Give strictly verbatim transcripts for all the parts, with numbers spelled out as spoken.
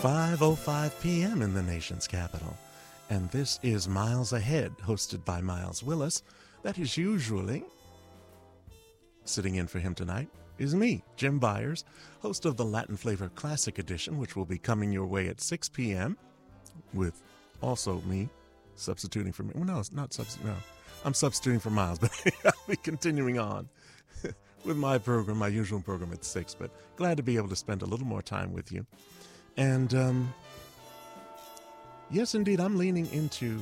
five oh five p.m. in the nation's capital, and this is Miles Ahead, hosted by Miles Willis. That is usually sitting in for him tonight is me, Jim Byers, host of the Latin Flavor Classic Edition, which will be coming your way at six p.m. with also me substituting for me. Well, no, it's not substituting. No, I'm substituting for Miles, but I'll be continuing on with my program, my usual program at six. But glad to be able to spend a little more time with you. And um, yes, indeed, I'm leaning into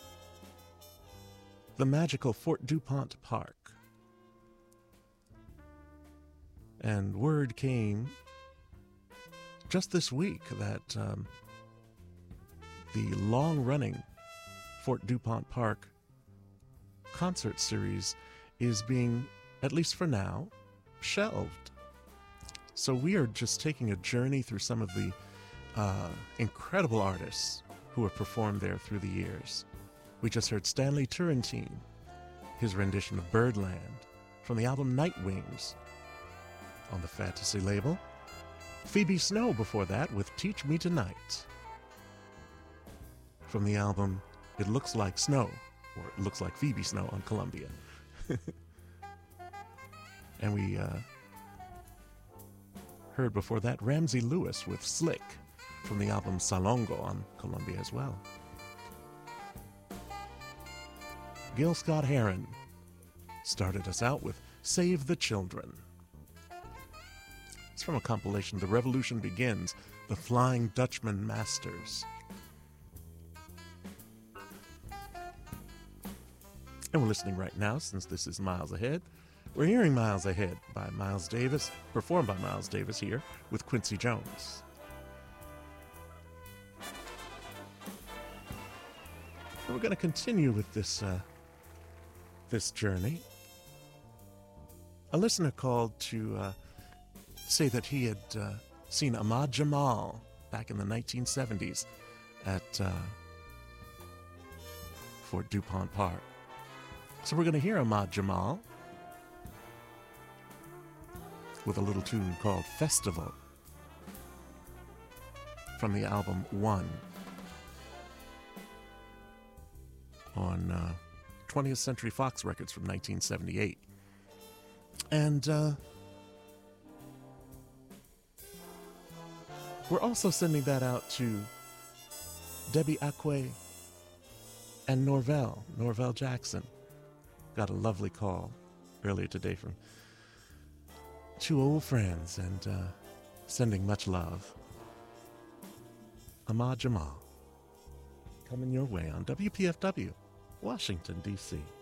the magical Fort DuPont Park. And word came just this week that um, the long-running Fort DuPont Park concert series is being, at least for now, shelved. So we are just taking a journey through some of the uh, incredible artists who have performed there through the years. We just heard Stanley Turrentine, his rendition of Birdland from the album Night Wings on the Fantasy label. Phoebe Snow before that with Teach Me Tonight from the album It Looks Like Snow, or It Looks Like Phoebe Snow on Columbia. And we uh, heard before that Ramsey Lewis with Slick from the album Salongo on Columbia as well. Gil Scott-Heron started us out with Save the Children. It's from a compilation, The Revolution Begins, The Flying Dutchman Masters. And we're listening right now, since this is Miles Ahead. We're hearing Miles Ahead by Miles Davis, performed by Miles Davis here with Quincy Jones. And we're going to continue with this, uh, this journey. A listener called to uh, say that he had uh, seen Ahmad Jamal back in the nineteen seventies at uh, Fort DuPont Park. So we're going to hear Ahmad Jamal with a little tune called Festival from the album One on uh, twentieth Century Fox Records from nineteen seventy-eight. And uh, we're also sending that out to Debbie Acquay and Norvell, Norvell Jackson. Got a lovely call earlier today from two old friends, and uh, sending much love. Ahmad Jamal, coming your way on W P F W, Washington, D C